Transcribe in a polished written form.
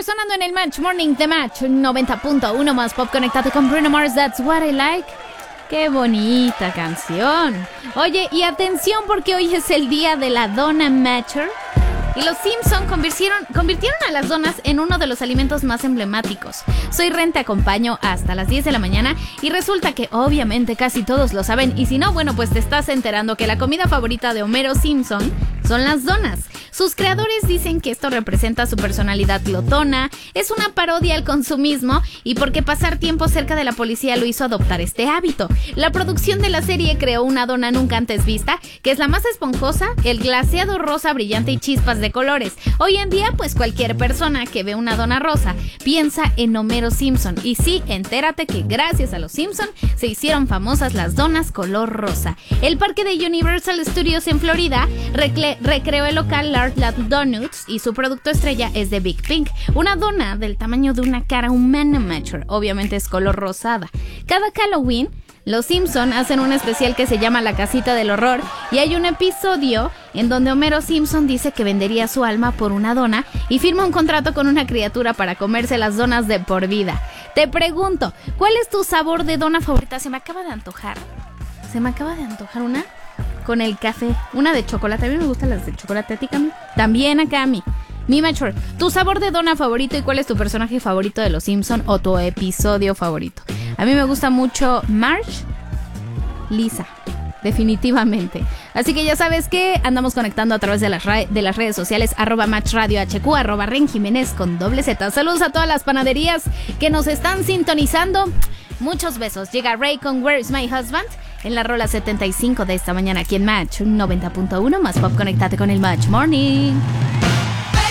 Summer sonando en el Match Morning The Match 90.1 más pop. Conectate con Bruno Mars, That's What I Like. ¡Qué bonita canción! Oye, y atención porque hoy es el día de la Dona Matcher. Y los Simpson convirtieron a las donas en uno de los alimentos más emblemáticos. Soy Ren, te acompaño hasta las 10 de la mañana y resulta que obviamente casi todos lo saben. Y si no, bueno, pues te estás enterando que la comida favorita de Homero Simpson son las donas. Sus creadores dicen que esto representa su personalidad glotona, es una parodia al consumismo y porque pasar tiempo cerca de la policía lo hizo adoptar este hábito. La producción de la serie creó una dona nunca antes vista, que es la más esponjosa, el glaseado rosa brillante y chispas de colores. Hoy en día, pues cualquier persona que ve una dona rosa piensa en Homero Simpson. Y sí, entérate que gracias a los Simpson se hicieron famosas las donas color rosa. El parque de Universal Studios en Florida recreó el local Large Lab Donuts y su producto estrella es The Big Pink, una dona del tamaño de una cara humana mature, obviamente es color rosada. Cada Halloween, los Simpson hacen un especial que se llama La Casita del Horror y hay un episodio en donde Homero Simpson dice que vendería su alma por una dona y firma un contrato con una criatura para comerse las donas de por vida. Te pregunto, ¿cuál es tu sabor de dona favorita? Se me acaba de antojar una con el café, una de chocolate. A mí me gustan las de chocolate, ¿a ti, Cami? También a Cami. Mi mature, ¿tu sabor de dona favorito y cuál es tu personaje favorito de Los Simpson o tu episodio favorito? A mí me gusta mucho Marge, Lisa, definitivamente. Así que ya sabes que andamos conectando a través de las redes sociales, @MatchRadioHQ, @RenJiménez con /Z. Saludos a todas las panaderías que nos están sintonizando. Muchos besos. Llega Ray con Where is My Husband en la rola 75 de esta mañana aquí en Match 90.1 más pop. Conéctate con el Match Morning.